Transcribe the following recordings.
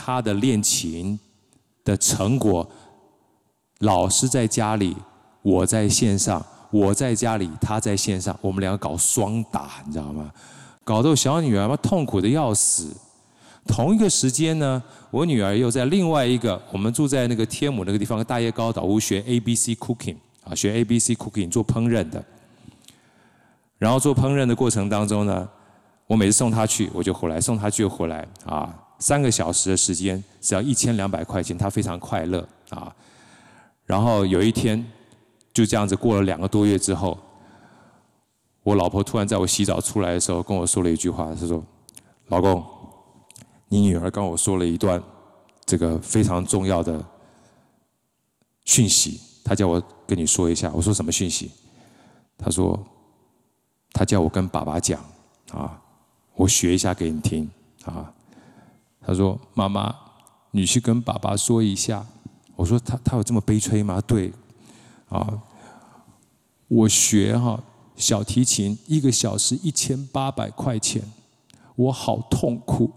他的练琴的成果，老师在家里，我在线上，我在家里，他在线上，我们两个搞双打，你知道吗？搞得我小女儿痛苦的要死。同一个时间呢，我女儿又在另外一个，我们住在那个天母那个地方大叶高岛屋学 ABC Cooking 啊，学 ABC Cooking 做烹饪的。然后做烹饪的过程当中呢，我每次送她去我就回来，送她去又回来啊，3个小时的时间，只要1200块钱，她非常快乐啊。然后有一天就这样子过了2个多月之后，我老婆突然在我洗澡出来的时候跟我说了一句话，她说：“老公。”你女儿跟我说了一段这个非常重要的讯息，她叫我跟你说一下。我说什么讯息？她说，她叫我跟爸爸讲啊，我学一下给你听啊。她说妈妈，你去跟爸爸说一下。我说他有这么悲催吗？对，啊，我学小提琴1个小时1800块钱，我好痛苦。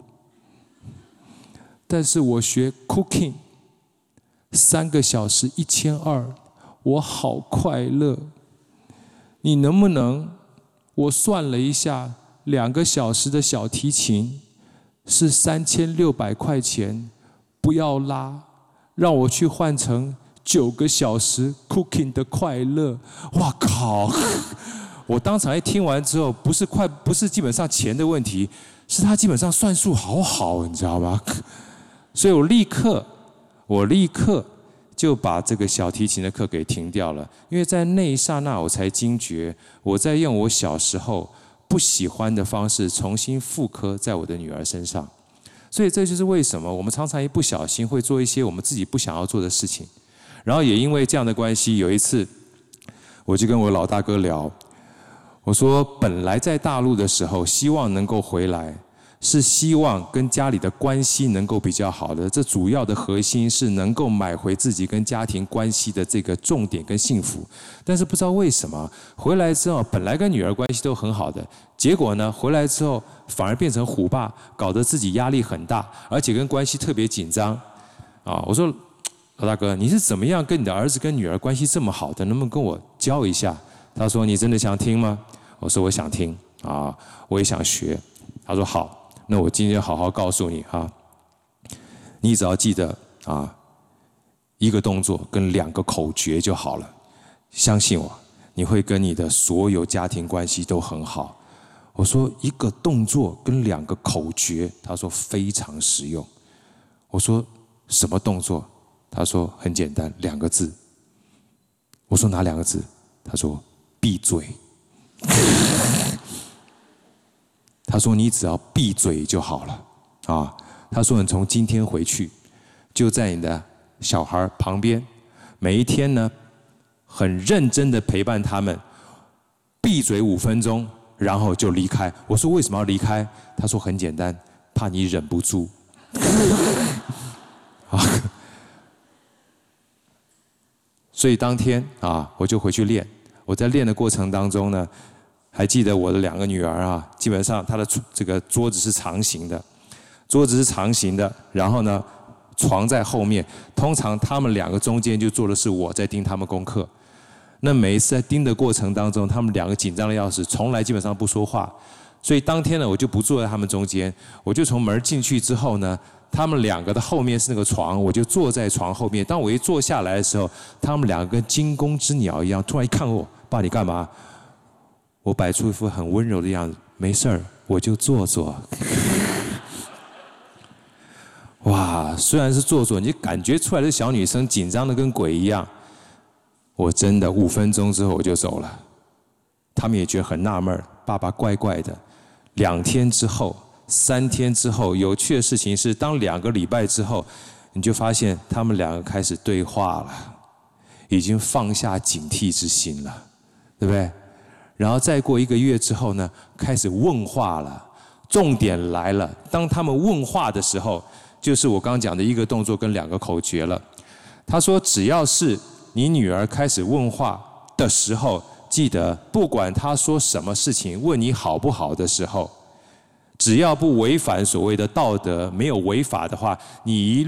但是我学 cooking 3个小时1200，我好快乐。你能不能？我算了一下，2个小时的小提琴是3600块钱，不要拉，让我去换成9个小时 cooking 的快乐。哇靠！我当场一听完之后，不是基本上钱的问题，是他基本上算术好，你知道吗？所以我立刻就把这个小提琴的课给停掉了，因为在那一刹那我才惊觉，我在用我小时候不喜欢的方式重新复刻在我的女儿身上。所以这就是为什么我们常常一不小心会做一些我们自己不想要做的事情。然后也因为这样的关系，有一次我就跟我老大哥聊，我说本来在大陆的时候希望能够回来，是希望跟家里的关系能够比较好的，这主要的核心是能够买回自己跟家庭关系的这个重点跟幸福。但是不知道为什么回来之后，本来跟女儿关系都很好的，结果呢回来之后反而变成虎爸，搞得自己压力很大，而且跟关系特别紧张。啊，我说老大哥，你是怎么样跟你的儿子跟女儿关系这么好的？能不能跟我教一下？他说你真的想听吗？我说我想听啊，我也想学。他说好。那我今天好好告诉你哈，你只要记得啊，1个动作跟2个口诀就好了。相信我，你会跟你的所有家庭关系都很好。我说1个动作跟2个口诀，他说非常实用。我说什么动作？他说很简单，2个字。我说哪2个字？他说闭嘴。他说你只要闭嘴就好了啊。他说你从今天回去，就在你的小孩旁边，每一天呢很认真的陪伴他们，闭嘴5分钟，然后就离开。我说为什么要离开？他说很简单，怕你忍不住。所以当天啊，我就回去练。我在练的过程当中呢，还记得我的2个女儿啊，基本上她的这个桌子是长形的，然后呢，床在后面。通常他们2个中间就坐的是我在盯他们功课。那每一次在盯的过程当中，他们2个紧张的要死，从来基本上不说话。所以当天呢，我就不坐在他们中间，我就从门进去之后呢，他们2个的后面是那个床，我就坐在床后面。当我一坐下来的时候，他们2个跟惊弓之鸟一样，突然一看我，爸你干嘛？我摆出一副很温柔的样子，没事儿，我就坐坐。哇，虽然是坐坐，你感觉出来的小女生紧张的跟鬼一样。我真的5分钟之后我就走了，他们也觉得很纳闷，爸爸怪怪的。2天之后、3天之后，有趣的事情是，当2个礼拜之后，你就发现他们2个开始对话了，已经放下警惕之心了，对不对？然后再过1个月之后呢，开始问话了。重点来了，当他们问话的时候，就是我刚刚讲的1个动作跟2个口诀了。他说，只要是你女儿开始问话的时候，记得不管她说什么事情，问你好不好的时候， 只要不违反所谓的道德，没有违法的话，你一